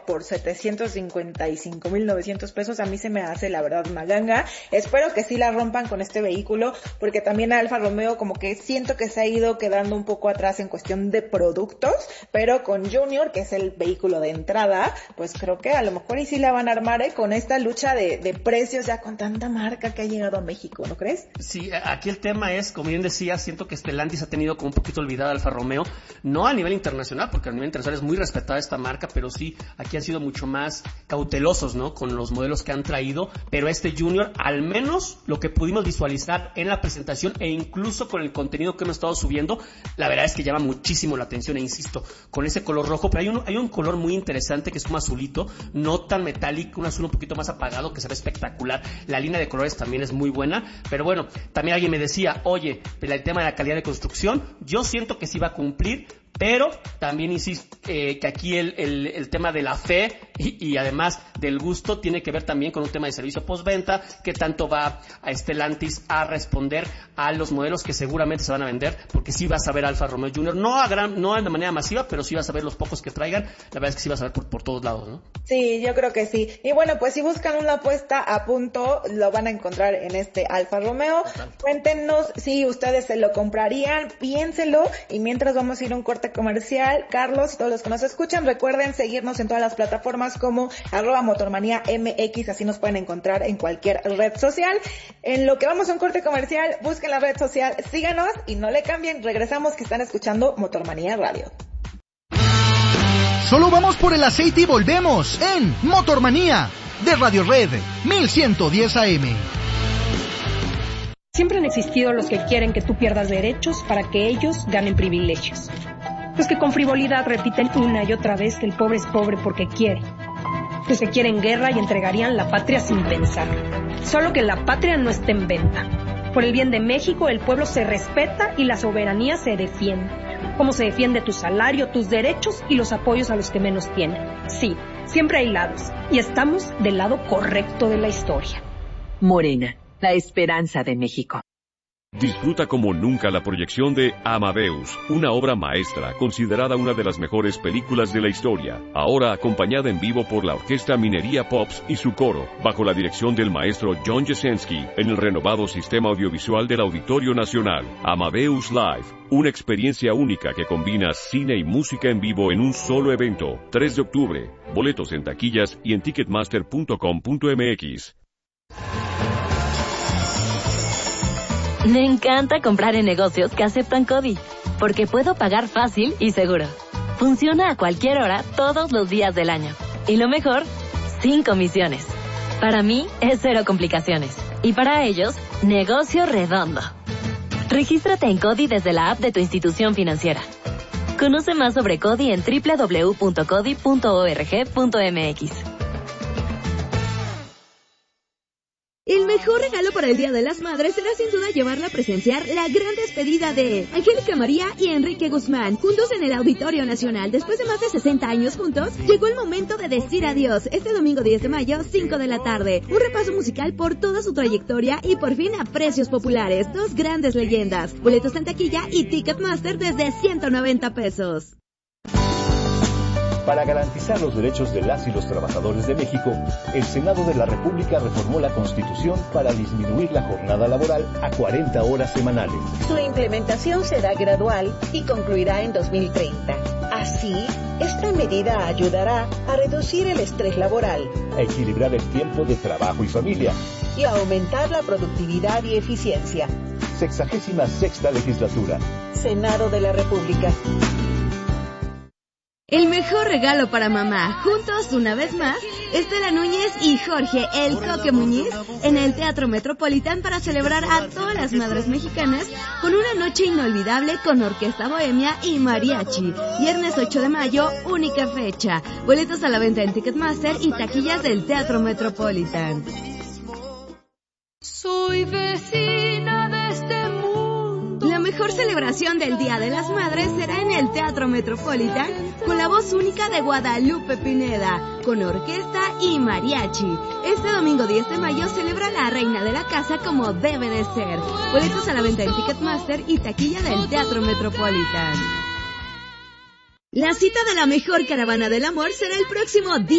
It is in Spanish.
por 755,900 pesos, a mí se me hace la verdad una ganga. Espero que sí la rompan con este vehículo, porque también Alfa Romeo como que siento que se ha ido quedando un poco atrás en cuestión de productos, pero con Junior, que es el vehículo de entrada, pues creo que a lo mejor y sí la van a armar, con esta lucha de precios ya con tanta marca que ha llegado a México, ¿no crees? Sí, aquí el tema es, como bien decía, siento que Stellantis ha tenido como un poquito olvidada Alfa Romeo, no a nivel internacional, porque a nivel internacional es muy respetada esta marca, pero sí, aquí han sido mucho más cautelosos, ¿no? Con los modelos que han traído, pero este Junior, al menos lo que pudimos visualizar en la presentación e incluso con el contenido que hemos estado subiendo, la verdad es que llama muchísimo la atención, e insisto, con ese color rojo, pero hay un color muy interesante que es un azulito, no tan metálico, un azul un poquito más apagado que se ve espectacular. La línea de colores también es muy buena, pero bueno, también alguien me decía, oye, el tema de la calidad de construcción, yo siento que sí va a cumplir, pero también insisto que aquí el tema de la fe y además del gusto tiene que ver también con un tema de servicio postventa, que tanto va a Stellantis a responder a los modelos que seguramente se van a vender, porque sí vas a ver Alfa Romeo Junior, no de manera masiva, pero sí vas a ver los pocos que traigan, la verdad es que sí vas a ver por todos lados, ¿no? Sí, yo creo que sí. Y bueno, pues si buscan una apuesta a punto, lo van a encontrar en este Alfa Romeo. Cuéntenos si ustedes se lo comprarían, piénselo, y mientras vamos a ir a un corte comercial, Carlos y todos los que nos escuchan, recuerden seguirnos en todas las plataformas como @motormaniamx, así nos pueden encontrar en cualquier red social. En lo que vamos a un corte comercial, busquen la red social, síganos y no le cambien, regresamos, que están escuchando Motormanía Radio. Solo vamos por el aceite y volvemos en Motormanía de Radio Red 1110 AM. Siempre han existido los que quieren que tú pierdas derechos para que ellos ganen privilegios. Los que con frivolidad repiten una y otra vez que el pobre es pobre porque quiere. Los que quieren guerra y entregarían la patria sin pensar. Solo que la patria no está en venta. Por el bien de México, el pueblo se respeta y la soberanía se defiende. Como se defiende tu salario, tus derechos y los apoyos a los que menos tienen. Sí, siempre hay lados. Y estamos del lado correcto de la historia. Morena, la esperanza de México. Disfruta como nunca la proyección de Amadeus, una obra maestra considerada una de las mejores películas de la historia, ahora acompañada en vivo por la Orquesta Minería Pops y su coro, bajo la dirección del maestro John Jasenski, en el renovado sistema audiovisual del Auditorio Nacional. Amadeus Live, una experiencia única que combina cine y música en vivo en un solo evento. 3 de octubre, boletos en taquillas y en ticketmaster.com.mx. Me encanta comprar en negocios que aceptan CODI, porque puedo pagar fácil y seguro. Funciona a cualquier hora, todos los días del año. Y lo mejor, sin comisiones. Para mí, es cero complicaciones. Y para ellos, negocio redondo. Regístrate en CODI desde la app de tu institución financiera. Conoce más sobre CODI en www.codi.org.mx. El mejor regalo para el Día de las Madres será sin duda llevarla a presenciar la gran despedida de Angélica María y Enrique Guzmán, juntos en el Auditorio Nacional. Después de más de 60 años juntos, llegó el momento de decir adiós. Este domingo 10 de mayo, 5 de la tarde. Un repaso musical por toda su trayectoria y por fin a precios populares. 2 grandes leyendas. Boletos en taquilla y Ticketmaster desde 190 pesos. Para garantizar los derechos de las y los trabajadores de México, el Senado de la República reformó la Constitución para disminuir la jornada laboral a 40 horas semanales. Su implementación será gradual y concluirá en 2030. Así, esta medida ayudará a reducir el estrés laboral, a equilibrar el tiempo de trabajo y familia y a aumentar la productividad y eficiencia. 66ª legislatura. Senado de la República. El mejor regalo para mamá. Juntos, una vez más, Estela Núñez y Jorge El Coque Muñiz en el Teatro Metropolitan para celebrar a todas las madres mexicanas con una noche inolvidable con orquesta bohemia y mariachi. Viernes 8 de mayo, única fecha. Boletos a la venta en Ticketmaster y taquillas del Teatro Metropolitan. Soy vecina de este mundo. La mejor celebración del Día de las Madres será en el Teatro Metropolitan con la voz única de Guadalupe Pineda, con orquesta y mariachi. Este domingo 10 de mayo celebra la reina de la casa como debe de ser. Boletos a la venta en Ticketmaster y taquilla del Teatro Metropolitan. La cita de la mejor caravana del amor será el próximo día